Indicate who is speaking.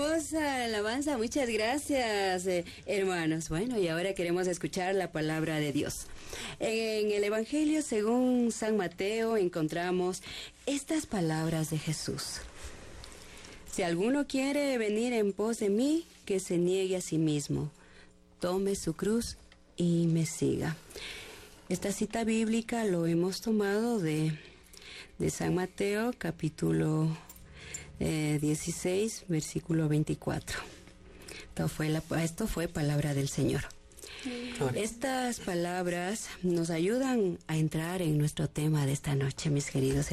Speaker 1: hermosa alabanza, muchas gracias, hermanos. Bueno, y ahora queremos escuchar la palabra de Dios. En el Evangelio según San Mateo encontramos estas palabras de Jesús. Si alguno quiere venir en pos de mí, que se niegue a sí mismo, tome su cruz y me siga. Esta cita bíblica lo hemos tomado de San Mateo, capítulo 16, versículo 24. Esto fue palabra del Señor. Estas palabras nos ayudan a entrar en nuestro tema de esta noche, mis queridos hermanos.